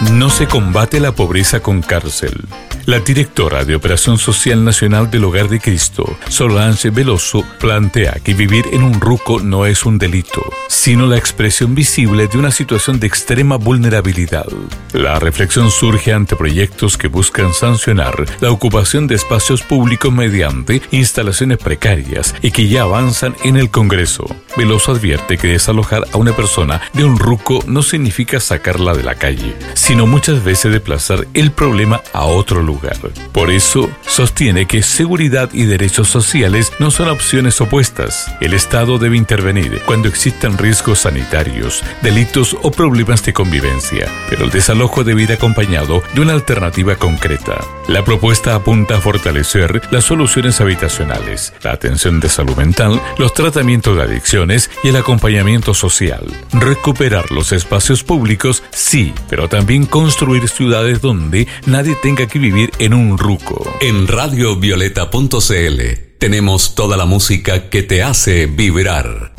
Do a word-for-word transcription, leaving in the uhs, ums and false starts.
No se combate la pobreza con cárcel. La directora de Operación Social Nacional del Hogar de Cristo, Solange Veloso, plantea que vivir en un ruco no es un delito, sino la expresión visible de una situación de extrema vulnerabilidad. La reflexión surge ante proyectos que buscan sancionar la ocupación de espacios públicos mediante instalaciones precarias y que ya avanzan en el Congreso. Veloso advierte que desalojar a una persona de un ruco no significa sacarla de la calle, sino muchas veces desplazar el problema a otro lugar. Por eso, sostiene que seguridad y derechos sociales no son opciones opuestas. El Estado debe intervenir cuando existan riesgos sanitarios, delitos o problemas de convivencia, pero el desalojo debe ir acompañado de una alternativa concreta. La propuesta apunta a fortalecer las soluciones habitacionales, la atención de salud mental, los tratamientos de adicciones y el acompañamiento social. Recuperar los espacios públicos, sí, pero también construir ciudades donde nadie tenga que vivir en un ruco. En radio violeta punto c l tenemos toda la música que te hace vibrar.